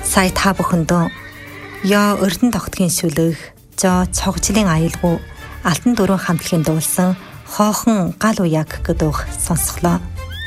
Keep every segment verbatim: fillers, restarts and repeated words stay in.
Сая та бүхэндөө Яа Эрдэнэ тогтгийн шүлэг, Жо цогжлын аялгүй, Алтан дөрвөн хамтлагийн дуулсан хоохон гал уяг гэдэг сонсголоо.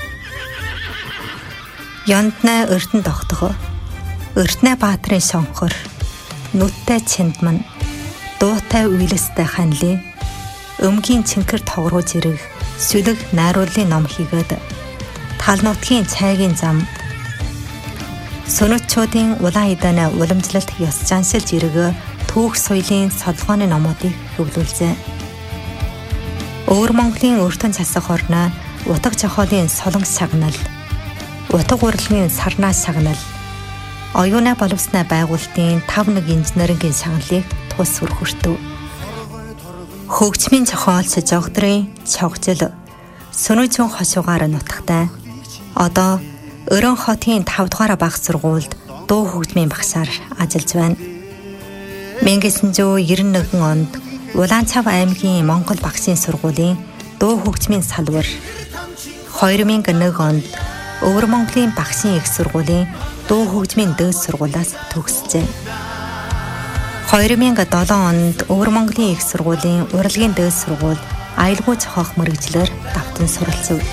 Янднаа Эрдэнэ тогтго, Эрдэнэ баатрын шонхор, нүдтэй чиндман, дуутай үйлстэй ханли, өмгийн чинкэр тогрууж ирэх сүлэг найрууллын ном хийгээд тал нутгийн цайгийн зам, сүнэтчүүдийн улаан идэна уламжлалт ёс заншилж ирэг түүх соёлын солгооны номуудыг хөвлүүлжээ. Өвөр Монголын өртөн засах орноо утга жохоолын солонгос шагнал, утга урлагийн сарнаа шагнал, оюуна боловснаа байгуулалтын тав нэг инженерийн шагналыг тус сүрхүртэв. Хөгжмийн зохиолч жогдрын чогжил сүнэтчүүн хошуугаар нутагтай одоо Өрөн хотын тав дугаар баг сургуульд дуу хөгжмийн багшаар ажиллаж байна. мянга девятьсот девяносто один онд Улаанцав аймгийн Монгол багшийн сургуулийн дуу хөгжмийн салбар, хоёр мянга нэг онд Өвөр Монголын багшийн их сургуулийн дуу хөгжмийн дээд сургуулиас төгсжээ. хоёр мянга долоо онд Өвөр Монголын их сургуулийн урлагийн дээд сургууль аялгүй зохиох мэргэжлэр давтан суралцав.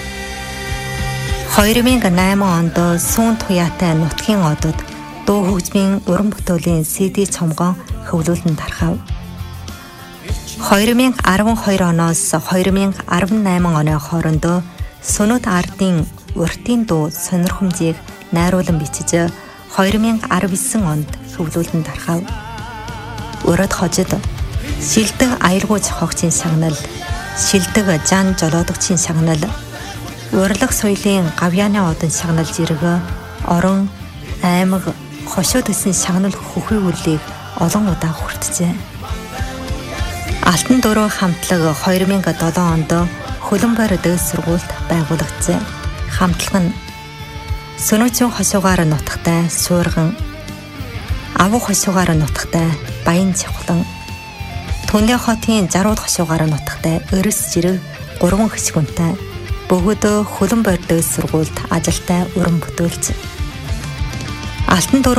хоёр мянга найман онд Сүүн туяатай нутгийн одод дуу хөгжмийн уран бүтээлийн си ди цомгоо хөвлүүлэн тархав. хоёр мянга арван хоёр оноос хоёр мянга арван найман оны хооронд Сүнэт ардын уртын дуу сонирхомжийг найруулан бичиж хоёр мянга арван девять онд хөвлүүлэн тархав. Урад хожид шилдэг аялгүй зохиогчийн шагнал, шилдэг жан жолоодогчийн шагнал, урлаг соёлын гавьяаны одон шагналж иргэ орон аймаг хошууд исэн шагнал хөхий үллийг олон удаа хүртжээ. Алтан дөрвөн хамтлаг хоёр мянга долоо онд Хөлбөмбөр дээд сургуульд байгуулагдсан. Хамтлаг нь Сүнэтчүүн хошуугаар нутагтай Суурган, Авуг хошуугаар нутагтай Баян Цавхлан, Түндэ хотын Жарууд хошуугаар нутагтай Өрөс Жирэг гурван хэсгүнтэй бүгд Хөлбөмбөр дээд сургуульд ажилтай уран бүтээлч. Алтан